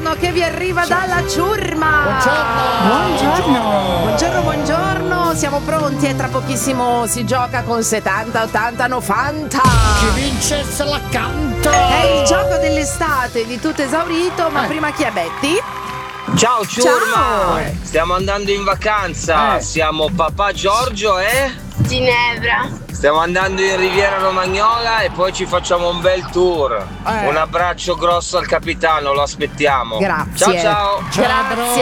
buongiorno che vi arriva dalla ciurma. Buongiorno. Siamo pronti e tra pochissimo si gioca con 70, 80, 90. Chi vince se la canta. È il gioco dell'estate, di tutto esaurito, ma prima chi è Betty? Ciao ciurma. Ciao. Stiamo andando in vacanza. Siamo papà Giorgio e Ginevra. stiamo andando in Riviera Romagnola e poi ci facciamo un bel tour. Un abbraccio grosso al capitano, lo aspettiamo. Grazie. Ciao. Grazie.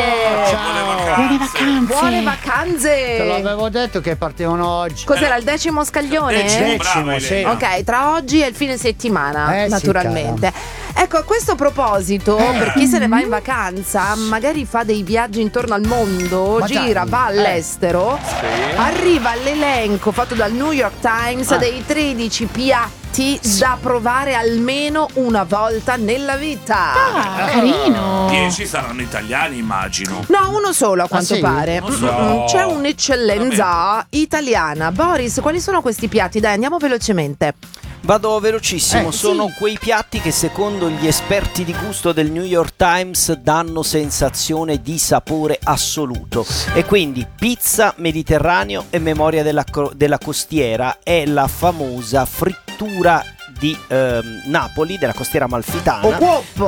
Buone vacanze. Te l'avevo detto che partivano oggi. Cos'era il 10° scaglione? Decimo, sì. Ok, tra oggi e il fine settimana, Sì, naturalmente. Ecco, a questo proposito, per chi se ne va in vacanza, magari fa dei viaggi intorno al mondo, Ma gira, dai, va all'estero, arriva all'elenco fatto dal New York Times dei 13 piatti da provare almeno una volta nella vita. Carino. 10 saranno italiani, immagino. No, uno solo a quanto sì? pare. Non so. C'è un'eccellenza italiana. Boris, quali sono questi piatti? Dai, andiamo velocemente. Vado velocissimo, sono sì. quei piatti che secondo gli esperti di gusto del New York Times danno sensazione di sapore assoluto. E quindi pizza, Mediterraneo e memoria della costiera è la famosa frittura di Napoli, della costiera amalfitana.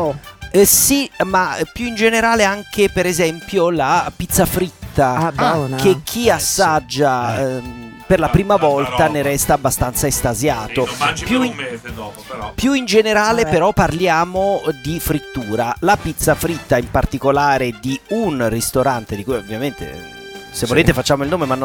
Sì, ma più in generale anche per esempio la pizza fritta, buona. che chi assaggia per la prima volta ne resta abbastanza estasiato. Lo mangi Più per in- un mese dopo, però. Più in generale però parliamo di frittura. La pizza fritta in particolare di un ristorante di cui ovviamente se volete facciamo il nome, ma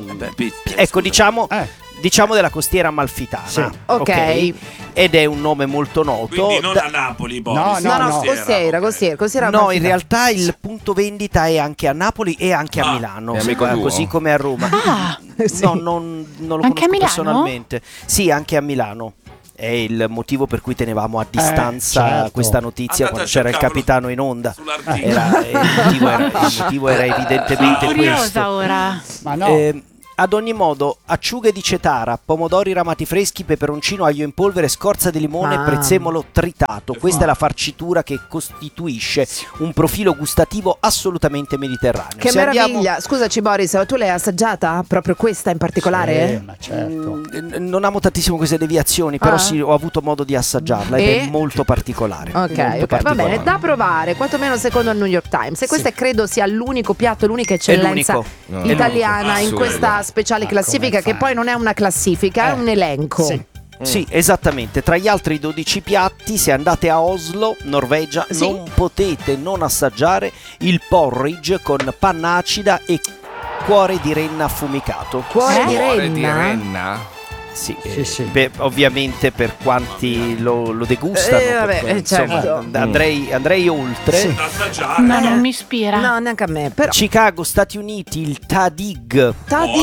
ecco, diciamo della costiera amalfitana. Sì. Ok. Ed è un nome molto noto. Quindi non a Napoli, Boris. No, costiera. No, in realtà il punto vendita è anche a Napoli e anche a Milano, così come a Roma. No, non lo Anche a conosco Milano? personalmente. Sì, anche a Milano. È il motivo per cui tenevamo a distanza certo. questa notizia Andate quando a c'era il cercarlo capitano in onda. sull'articolo. Il motivo era evidentemente questo. Curiosa ora. Ma no. Ad ogni modo, acciughe di cetara, pomodori ramati freschi, peperoncino, aglio in polvere, scorza di limone e prezzemolo tritato. Questa è la farcitura che costituisce un profilo gustativo assolutamente mediterraneo. Che Se meraviglia. Scusaci Boris, tu l'hai assaggiata? Proprio questa in particolare? Ma certo. non amo tantissimo queste deviazioni, però sì, ho avuto modo di assaggiarla ed è molto particolare. Ok, molto va particolare. bene, da provare, quantomeno secondo il New York Times. E questa credo sia l'unico piatto, l'unica eccellenza l'unico. italiana in questa speciale classifica, come che fai? poi non è una classifica, è un elenco. Sì. Sì, esattamente. Tra gli altri 12 piatti, se andate a Oslo, Norvegia, non potete non assaggiare il porridge con panna acida e cuore di renna affumicato. Cuore di renna? Sì, Sì. beh, ovviamente per quanti lo degustano, vabbè, perché, insomma, certo. andrei oltre. Sì. Da assaggiare. No, non mi ispira. No, neanche a me, però. Chicago, Stati Uniti, il tadig.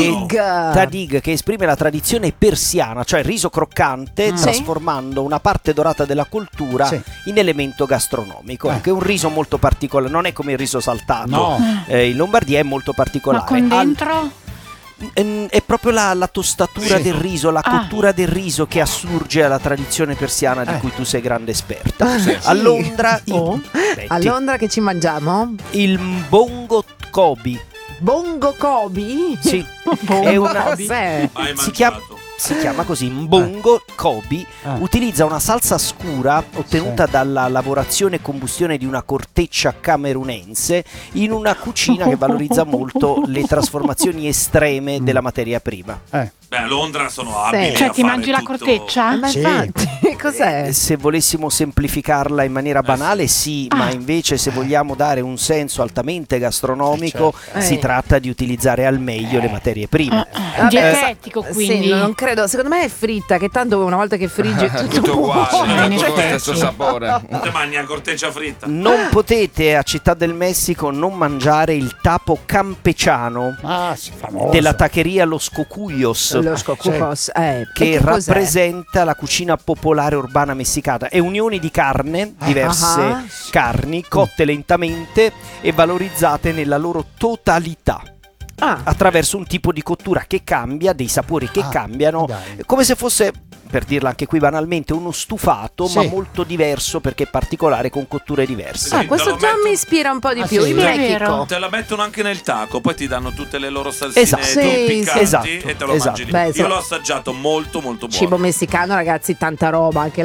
Tadig, che esprime la tradizione persiana, cioè il riso croccante, trasformando una parte dorata della cultura in elemento gastronomico. Che è un riso molto particolare, non è come il riso saltato. No. In Lombardia è molto particolare. Ma con dentro? È proprio la tostatura del riso, la cottura del riso che assurge alla tradizione persiana di cui tu sei grande esperta. A Londra, A Londra che ci mangiamo? il mbongo kobi. Bongo Kobi? Sì, Bongo è una, cos'è? Mai si chiama, mangiato. si chiama così, mbongo kobi. Utilizza una salsa scura ottenuta dalla lavorazione e combustione di una corteccia camerunense in una cucina che valorizza molto le trasformazioni estreme della materia prima. Beh, a Londra sono abili. Cioè a ti fare mangi la tutto. corteccia? Ma Sì. infatti, cos'è? Se volessimo semplificarla in maniera banale, sì, ma invece se vogliamo dare un senso altamente gastronomico, si tratta di utilizzare al meglio le materie prime. Dietetico, quindi. Sì, non credo, secondo me è fritta, che tanto una volta che friggi è tutto uguale, in tutto lo effetti. stesso sapore. Te mangi la corteccia fritta. Non potete a Città del Messico non mangiare il tapo campechano Sì, famoso. della taqueria Los Cocuyos, Lo scocucos, che cos'è? rappresenta la cucina popolare urbana messicana. È unioni di carne, diverse carni cotte lentamente e valorizzate nella loro totalità. attraverso un tipo di cottura che cambia, dei sapori che cambiano, dai. come se fosse per dirla anche qui banalmente, uno stufato, Sì. ma molto diverso perché è particolare, con cotture diverse. Sì, Questo te lo già metto- mi ispira un po' di più. sì? Il È Mexico. vero. Te la mettono anche nel taco, poi ti danno tutte le loro salsine Esatto. Sì, piccanti esatto, e te lo esatto. mangi lì. Beh, Io insomma, l'ho assaggiato, molto molto buono. Cibo messicano, ragazzi, tanta roba. Anche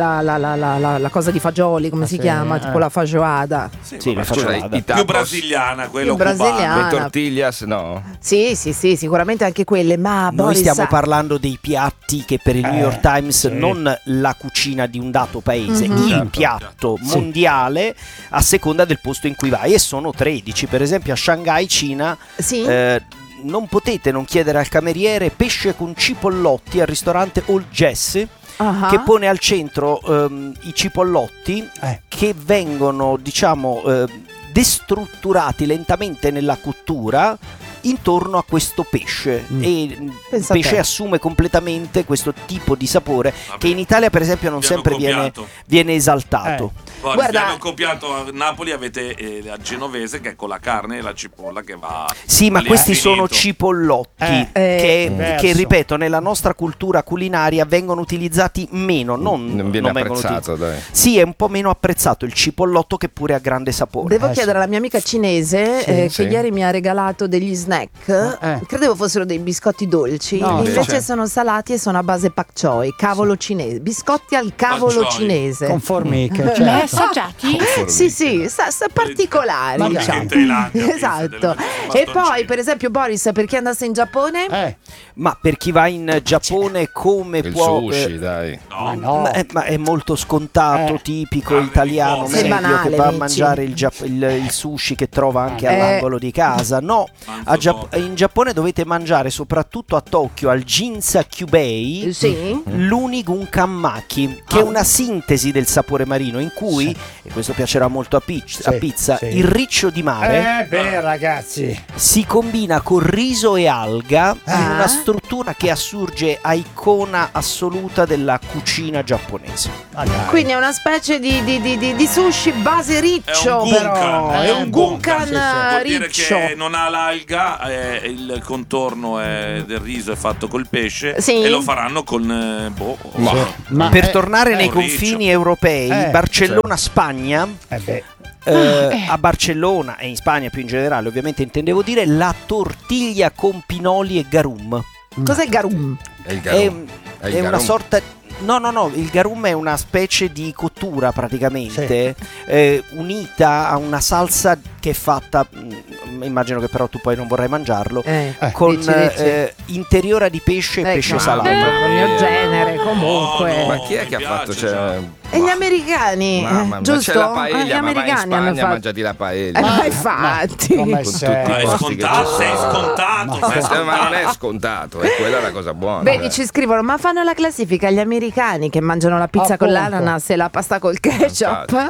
la cosa di fagioli, come si sì, chiama? Tipo la feijoada. Sì, Sì, vabbè, la faccio Scusa, vada. i più tacos, brasiliana, quello Più brasiliana. le tortillas, no? Sì, sicuramente anche quelle. Ma Noi Boris, stiamo parlando dei piatti che per il New York Times, sì. non la cucina di un dato paese, Mhm. il Certo. piatto mondiale a seconda del posto in cui vai, e sono 13. Per esempio a Shanghai, Cina, Sì? non potete non chiedere al cameriere pesce con cipollotti al ristorante Old Jesse, Ah. che pone al centro i cipollotti che vengono, diciamo, destrutturati lentamente nella cottura intorno a questo pesce, e il Pensa a pesce te. assume completamente questo tipo di sapore che in Italia per esempio non Vi hanno sempre copiato. viene esaltato. Boris, Guarda- vi hanno copiato a Napoli, avete la genovese che è con la carne e la cipolla che va. Sì, ma questi all'infinito. sono cipollotti diverso. che, ripeto, nella nostra cultura culinaria vengono utilizzati meno, non viene non vengono apprezzato, dai. Sì, è un po' meno apprezzato il cipollotto, che pure ha grande sapore. Devo sì. chiedere alla mia amica cinese che sì. ieri mi ha regalato degli snack. Credevo fossero dei biscotti dolci, No, e invece invece- sono salati e sono a base pak choi, cavolo cinese. Biscotti al cavolo Pak choi. cinese. Con formiche, Li hai certo. assaggiati? Sì, sa particolari, Ma diciamo. in Thailandia, Esatto. delle E bastoncine. poi, per esempio, Boris, per chi andasse in Giappone? Ma per chi va in Giappone, come Il può sushi, dai. No. No. ma è molto scontato, tipico Carne di italiano, porco. Sei medio, banale, che va a amici. mangiare il sushi che trova anche Eh. all'angolo di casa. No, Manzo poco. in Giappone dovete mangiare, soprattutto a Tokyo, al Ginza-kyubei, Sì. l'unigun kammaki, che è una sintesi del sapore marino, in cui, e questo piacerà molto a pizza, sì. il riccio di mare Beh, ragazzi. si combina con riso e alga in Ah. una struttura che assurge a icona assoluta della cucina giapponese. Ma dai. Quindi è una specie di sushi base riccio, È un però. gunkan, È un gunkan Vuol dire riccio. che non ha l'alga, il contorno del riso è fatto col pesce, Sì. e lo faranno con Ma Per tornare nei un confini riccio. europei, Barcellona, Spagna, beh, a Barcellona e in Spagna più in generale, ovviamente intendevo dire, la tortiglia con pinoli e garum. Cos'è garum? È il È, garum. È il è una garum. sorta. No, il garum è una specie di cottura praticamente, unita a una salsa che è fatta, immagino che però tu poi non vorrai mangiarlo, con dici. interiora di pesce e pesce salato. Il mio genere, comunque. No, Ma chi è mi che ha fatto? piace Cioè, E gli americani, mamma, giusto? c'è la paella, Gli ma vai in americani hanno Spagna, fatto. mangiati la paella. Ma infatti. come Con sei? tutti È i posti che scontato, ci sei sono. scontato. sei Ma scontato. non è scontato, è quella la cosa buona. Vedi, ci scrivono, ma fanno la classifica gli americani che mangiano la pizza con Appunto. l'ananas e la pasta col ketchup.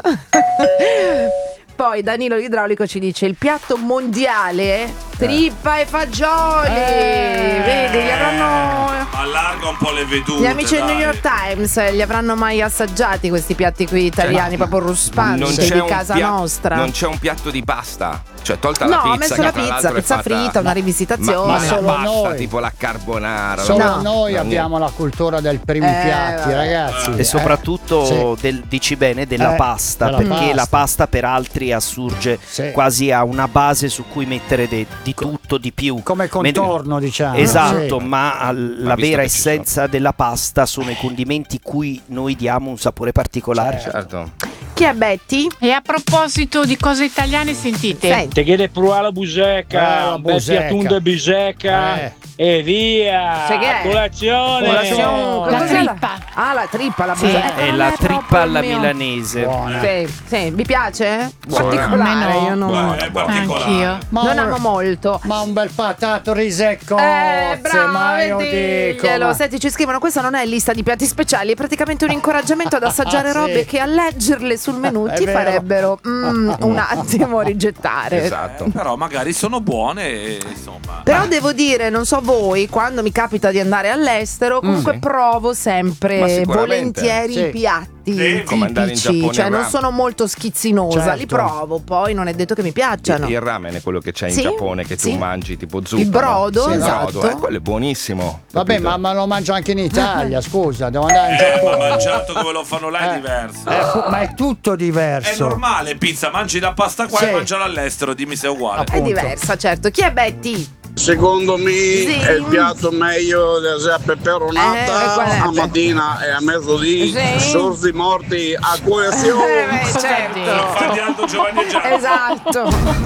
Poi Danilo l'idraulico ci dice il piatto mondiale trippa e fagioli. Vedi, gli avranno Allarga un po' le vedute. gli amici del dai. New York Times li avranno mai assaggiati questi piatti qui italiani, proprio ruspanti di casa nostra? Non c'è un piatto di pasta. Cioè, tolta No, la ho pizza. messo che la tra pizza, l'altro è pizza fatta- fritta, una rivisitazione. Ma la Solo pasta, noi. tipo la carbonara. Solo No. noi No, abbiamo la cultura del primi piatti, vabbè. ragazzi. E soprattutto Sì. dici bene, della pasta, della perché pasta. la pasta per altri assurge Sì. quasi a una base su cui mettere di tutto, di più. Come contorno, diciamo. Esatto, Sì. ma la visto vera che ci essenza della pasta sono i condimenti cui noi diamo un sapore particolare. Certo. Chi è Betty? E a proposito di cose italiane, sentite. Senti. Te chiede provare la buseca, la un bel buseca. piattuno di buseca e via. Sai che è? Colazione. Colazione. La Cos'è trippa. Ah, la trippa, la Sì. buseca. È Non la proprio trippa il alla mio. milanese. Buona. Sì, vi piace? Buona. Particolare, A me no. io non, È particolare. Anch'io. Ma non un- amo molto. Ma un bel patato risecco. Bravo, ma io dico. diglielo. ma- Senti, ci scrivono: questa non è lista di piatti speciali, è praticamente un incoraggiamento ad assaggiare Sì. robe che a leggerle sul menù È ti vero. farebbero un attimo rigettare. Esatto. Però magari sono buone, insomma. Però devo dire, non so voi, quando mi capita di andare all'estero, comunque provo Ma sempre sicuramente. volentieri Sì. i piatti come andare in tipici, Giappone cioè al non ramen. sono molto schizzinosa, Certo. li provo, poi non è detto che mi piacciono. Il ramen è quello che c'è in Sì, Giappone, che tu sì. mangi tipo zuppa. Il brodo, no? Sì, il esatto. brodo, quello è buonissimo. Vabbè, capito? ma lo mangio anche in Italia, scusa, devo andare in Ma Giappone. mangiato come lo fanno là è diverso. Ma è tutto È diverso. normale, pizza, mangi la pasta qua Sì. e mangiala all'estero, dimmi se è uguale. È diversa, certo. Chi è Betty? Secondo me Sì. è il piatto meglio della peperonata qual è? a mattina e a mezzodì, Sì. sorsi morti a colazione. Certo. Fa di Aldo Giovanni e Giacomo. Esatto.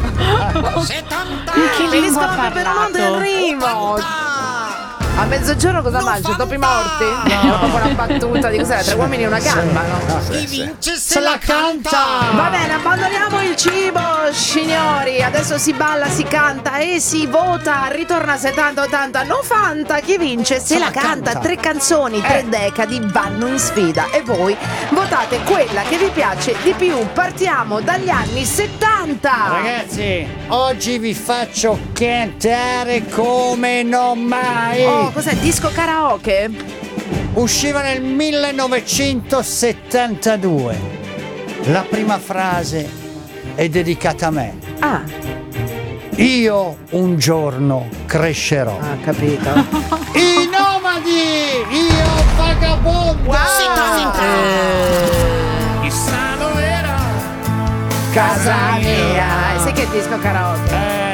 Che Finisco lingua la ha peperonata in parlato? rimo. A mezzogiorno cosa mangio? Dopo i morti? No. Dopo una battuta di cos'era? 3 uomini e una gamba, no? Se la canta! Va bene, abbandoniamo il cibo, signori. Adesso si balla, si canta e si vota. Ritorna 70-80. Non fanta. Chi vince? Se la canta. 3 canzoni, 3 decadi vanno in sfida. E voi votate quella che vi piace di più. Partiamo dagli anni 70. Ragazzi, oggi vi faccio cantare come non mai. Oh, cos'è? Disco karaoke? Usciva nel 1972. La prima frase è dedicata a me. Ah, Io un giorno crescerò. capito. I nomadi! Io vagabondo! Casa mia. Sai che disco karaoke?